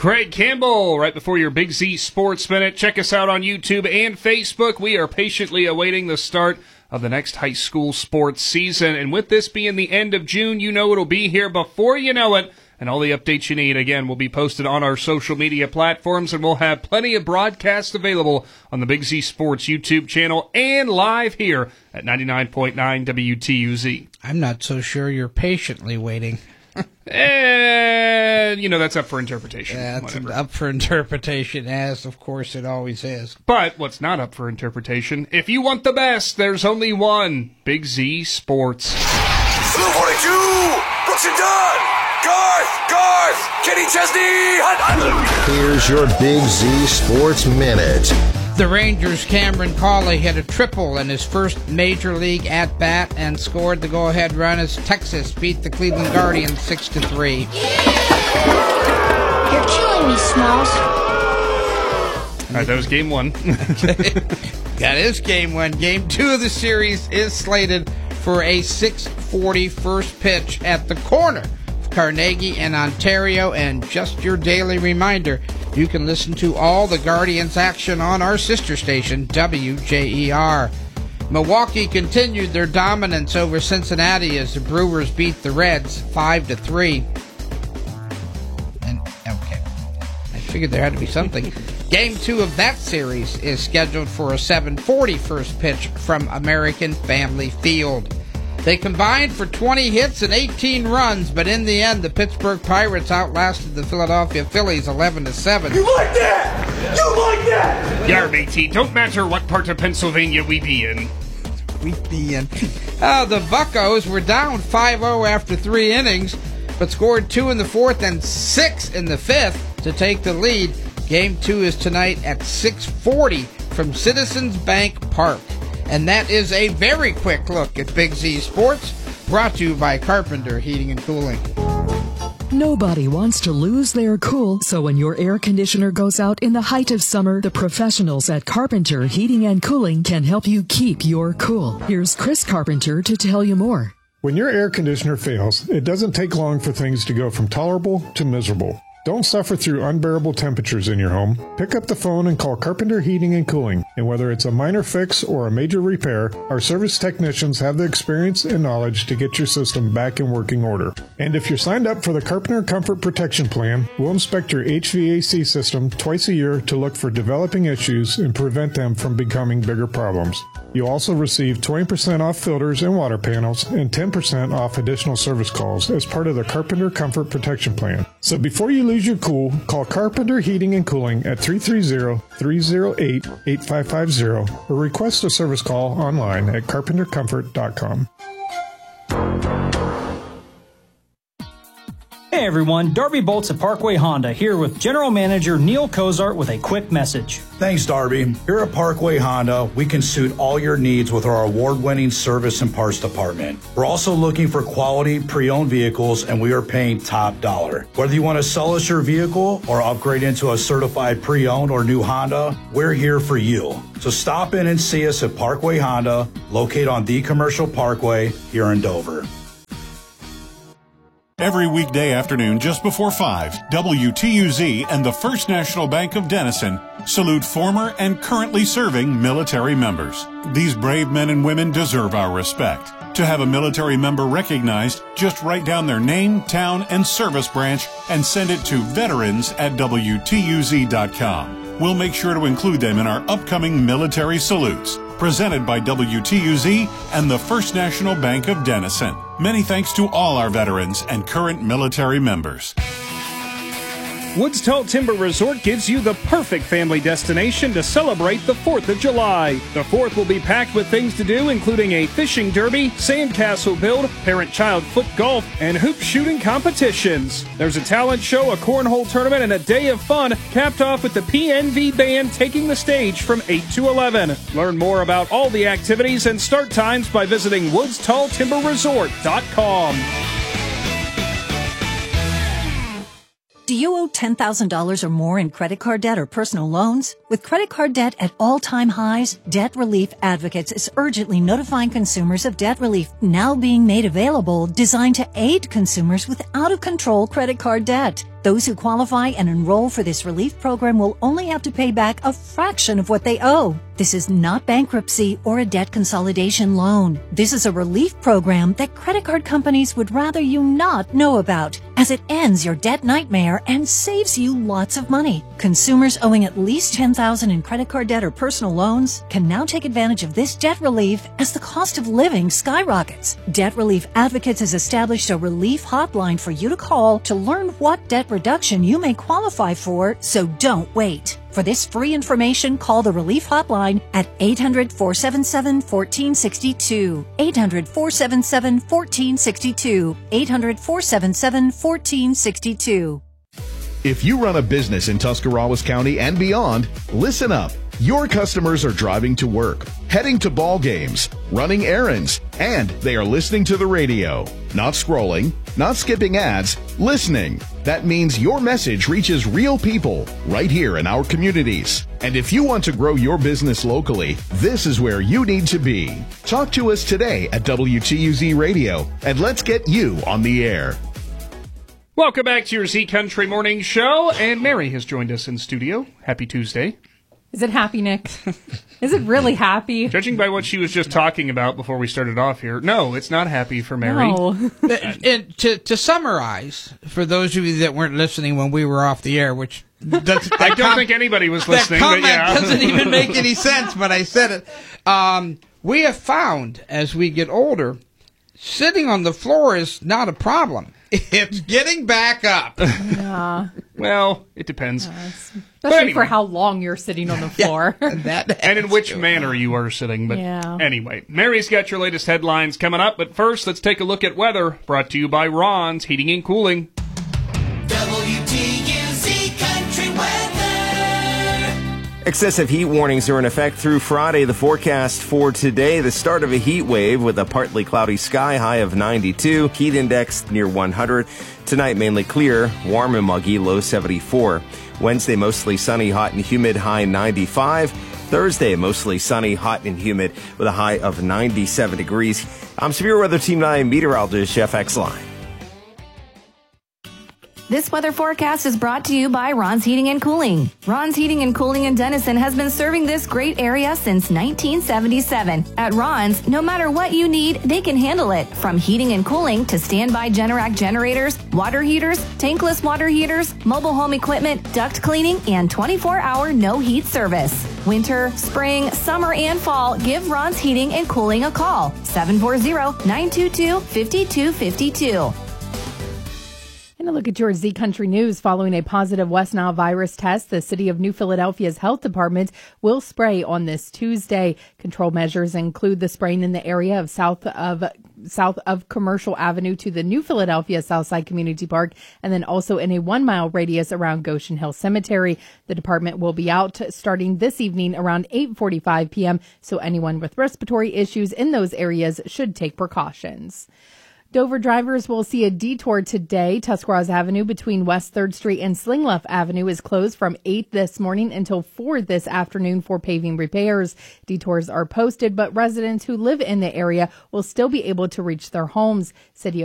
Craig Campbell, right before your Big Z Sports Minute. Check us out on YouTube and Facebook. We are patiently awaiting the start of the next high school sports season. And with this being the end of June, you know it'll be here before you know it. And all the updates you need, again, will be posted on our social media platforms, and we'll have plenty of broadcasts available on the Big Z Sports YouTube channel and live here at 99.9 WTUZ. I'm not so sure you're patiently waiting. And, that's up for interpretation. That's up for interpretation, as, of course, it always is. But what's not up for interpretation, if you want the best, there's only one Big Z Sports. Blue 42, Brooks and Dunn, Garth, Kenny Chesney, Here's your Big Z Sports Minute. The Rangers' Cameron Cawley hit a triple in his first major league at-bat and scored the go-ahead run as Texas beat the Cleveland Guardians 6-3. You're killing me, Smalls. All right, that was game one. That is game one. Game two of the series is slated for a 6:40 first pitch at the corner of Carnegie and Ontario. And just your daily reminder, you can listen to all the Guardians action on our sister station, WJER. Milwaukee continued their dominance over Cincinnati as the Brewers beat the Reds 5-3. And okay, I figured there had to be something. Game two of that series is scheduled for a 7:40 first pitch from American Family Field. They combined for 20 hits and 18 runs, but in the end, the Pittsburgh Pirates outlasted the Philadelphia Phillies 11-7. You like that? You like that? Yeah, matey, don't matter what part of Pennsylvania we be in. The Buccos were down 5-0 after 3 innings, but scored 2 in the fourth and 6 in the fifth to take the lead. Game 2 is tonight at 6:40 from Citizens Bank Park. And that is a very quick look at Big Z Sports, brought to you by Carpenter Heating and Cooling. Nobody wants to lose their cool, so when your air conditioner goes out in the height of summer, the professionals at Carpenter Heating and Cooling can help you keep your cool. Here's Chris Carpenter to tell you more. When your air conditioner fails, it doesn't take long for things to go from tolerable to miserable. Don't suffer through unbearable temperatures in your home. Pick up the phone and call Carpenter Heating and Cooling. And whether it's a minor fix or a major repair, our service technicians have the experience and knowledge to get your system back in working order. And if you're signed up for the Carpenter Comfort Protection Plan, we'll inspect your HVAC system twice a year to look for developing issues and prevent them from becoming bigger problems. You'll also receive 20% off filters and water panels and 10% off additional service calls as part of the Carpenter Comfort Protection Plan. So before you lose your cool, call Carpenter Heating and Cooling at 330-308-8550 or request a service call online at carpentercomfort.com. Hey everyone, Darby Bolts at Parkway Honda here with General Manager Neil Cozart with a quick message. Thanks, Darby. Here at Parkway Honda, we can suit all your needs with our award-winning service and parts department. We're also looking for quality pre-owned vehicles, and we are paying top dollar. Whether you want to sell us your vehicle or upgrade into a certified pre-owned or new Honda, we're here for you. So stop in and see us at Parkway Honda, located on the Commercial Parkway here in Dover. Every weekday afternoon just before 5, WTUZ and the First National Bank of Denison salute former and currently serving military members. These brave men and women deserve our respect. To have a military member recognized, just write down their name, town, and service branch and send it to veterans@WTUZ.com. We'll make sure to include them in our upcoming military salutes. Presented by WTUZ and the First National Bank of Denison. Many thanks to all our veterans and current military members. Woods Tall Timber Resort gives you the perfect family destination to celebrate the 4th of July. The 4th will be packed with things to do, including a fishing derby, sandcastle build, parent-child foot golf, and hoop shooting competitions. There's a talent show, a cornhole tournament, and a day of fun, capped off with the PNV Band taking the stage from 8 to 11. Learn more about all the activities and start times by visiting woodstalltimberresort.com. Do you owe $10,000 or more in credit card debt or personal loans? With credit card debt at all-time highs, Debt Relief Advocates is urgently notifying consumers of debt relief now being made available, designed to aid consumers with out-of-control credit card debt. Those who qualify and enroll for this relief program will only have to pay back a fraction of what they owe. This is not bankruptcy or a debt consolidation loan. This is a relief program that credit card companies would rather you not know about, as it ends your debt nightmare and saves you lots of money. Consumers owing at least $10,000 in credit card debt or personal loans can now take advantage of this debt relief as the cost of living skyrockets. Debt Relief Advocates has established a relief hotline for you to call to learn what debt reduction you may qualify for, so don't wait. For this free information, call the Relief Hotline at 800-477-1462. 800-477-1462. 800-477-1462. If you run a business in Tuscarawas County and beyond, listen up. Your customers are driving to work, heading to ball games, running errands, and they are listening to the radio. Not scrolling, not skipping ads, listening. That means your message reaches real people right here in our communities. And if you want to grow your business locally, this is where you need to be. Talk to us today at WTUZ Radio, and let's get you on the air. Welcome back to your Z Country Morning Show, and Mary has joined us in studio. Happy Tuesday. Is it happy, Nick? Is it really happy? Judging by what she was just talking about before we started off here, no, it's not happy for Mary. No. To summarize, for those of you that weren't listening when we were off the air, which I don't think anybody was listening. That comment but yeah. doesn't even make any sense, but I said it. We have found, as we get older, sitting on the floor is not a problem. It's getting back up. Yeah. Well, it depends. Especially anyway, for how long you're sitting on the floor. Yeah, and in which manner you are sitting. But anyway, Mary's got your latest headlines coming up. But first, let's take a look at weather, brought to you by Ron's Heating and Cooling. WTUZ Country Weather. Excessive heat warnings are in effect through Friday. The forecast for today, the start of a heat wave with a partly cloudy sky, high of 92, heat index near 100. Tonight, mainly clear, warm and muggy, low 74. Wednesday, mostly sunny, hot and humid, high 95. Thursday, mostly sunny, hot and humid with a high of 97 degrees. I'm Severe Weather Team 9 meteorologist Jeff Exline. This weather forecast is brought to you by Ron's Heating and Cooling. Ron's Heating and Cooling in Denison has been serving this great area since 1977. At Ron's, no matter what you need, they can handle it. From heating and cooling to standby Generac generators, water heaters, tankless water heaters, mobile home equipment, duct cleaning, and 24-hour no-heat service. Winter, spring, summer, and fall, give Ron's Heating and Cooling a call. 740-922-5252. And a look at your Z Country News. Following a positive West Nile virus test, the City of New Philadelphia's health department will spray on this Tuesday. Control measures include the spraying in the area of south of Commercial Avenue to the New Philadelphia Southside Community Park, and then also in a 1-mile radius around Goshen Hill Cemetery. The department will be out starting this evening around 8:45 p.m., so anyone with respiratory issues in those areas should take precautions. Dover drivers will see a detour today. Tuscarawas Avenue between West 3rd Street and Slingluff Avenue is closed from 8 this morning until 4 this afternoon for paving repairs. Detours are posted, but residents who live in the area will still be able to reach their homes. City